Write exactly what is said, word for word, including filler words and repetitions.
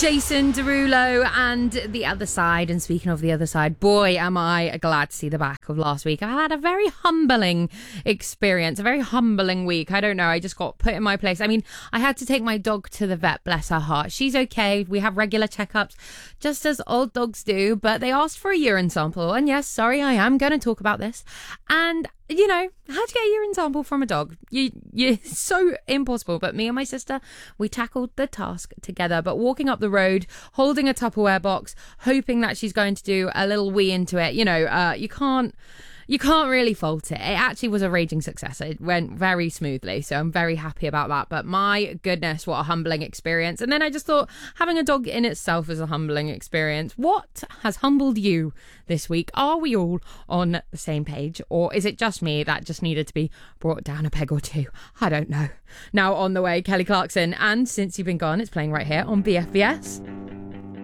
Jason Derulo and The Other Side. And speaking of The Other Side, boy, am I glad to see the back of last week. I had a very humbling experience, a very humbling week. I don't know, I just got put in my place. I mean, I had to take my dog to the vet, bless her heart. She's okay. We have regular checkups, just as old dogs do, but they asked for a urine sample. And yes, sorry, I am going to talk about this. And you know, how to get a urine sample from a dog. You, you, so impossible. But me and my sister, we tackled the task together. But walking up the road, holding a Tupperware box, hoping that she's going to do a little wee into it, you know, uh, you can't, you can't really fault it. It actually was a raging success. It went very smoothly. So I'm very happy about that. But my goodness, what a humbling experience. And then I just thought having a dog in itself is a humbling experience. What has humbled you this week? Are we all on the same page? Or is it just me that just needed to be brought down a peg or two? I don't know. Now on the way, Kelly Clarkson. And Since You've Been Gone, it's playing right here on B F B S.